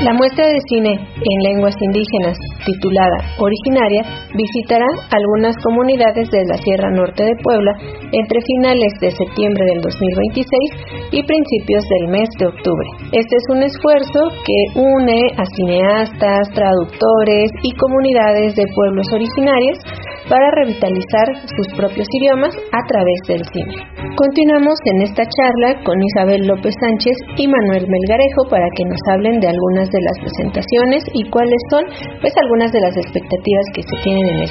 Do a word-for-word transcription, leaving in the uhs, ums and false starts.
La muestra de cine en lenguas indígenas, titulada Originaria, visitará algunas comunidades de la Sierra Norte de Puebla entre finales de septiembre del dos mil veintiséis y principios del mes de octubre. Este es un esfuerzo que une a cineastas, traductores y comunidades de pueblos originarios para revitalizar sus propios idiomas a través del cine. Continuamos en esta charla con Isabel López Sánchez y Manuel Melgarejo para que nos hablen de algunas de las presentaciones y cuáles son pues algunas de las expectativas que se tienen en este